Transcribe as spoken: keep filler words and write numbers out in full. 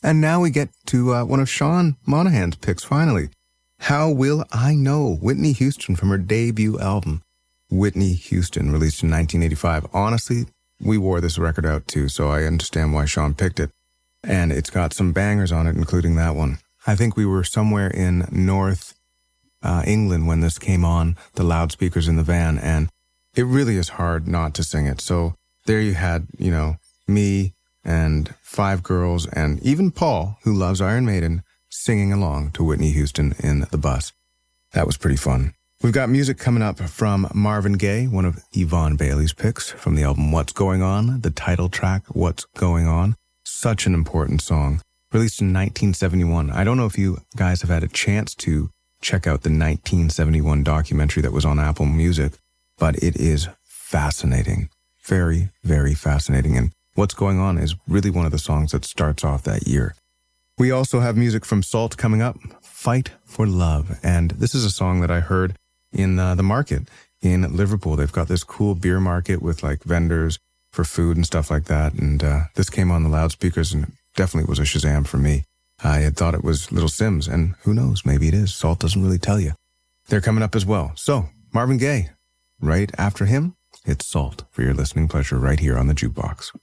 And now we get to uh, one of Sean Monahan's picks, finally. How Will I Know? Whitney Houston from her debut album, Whitney Houston, released in nineteen eighty-five. Honestly, we wore this record out too, so I understand why Sean picked it. And it's got some bangers on it, including that one. I think we were somewhere in North uh, England when this came on, the loudspeakers in the van, and it really is hard not to sing it. So there you had, you know, me and five girls and even Paul, who loves Iron Maiden, singing along to Whitney Houston in the bus. That was pretty fun. We've got music coming up from Marvin Gaye, one of Yvonne Bailey's picks from the album What's Going On, the title track, What's Going On. Such an important song. Released in nineteen seventy-one. I don't know if you guys have had a chance to check out the nineteen seventy-one documentary that was on Apple Music, but it is fascinating. Very, very fascinating. And What's Going On is really one of the songs that starts off that year. We also have music from Salt coming up, Fight for Love. And this is a song that I heard in uh, the market in Liverpool. They've got this cool beer market with like vendors for food and stuff like that. And uh, this came on the loudspeakers and definitely was a Shazam for me. I had thought it was Little Sims, and who knows, maybe it is. Salt doesn't really tell you. They're coming up as well. So, Marvin Gaye, right after him, it's Salt for your listening pleasure right here on the Jukebox.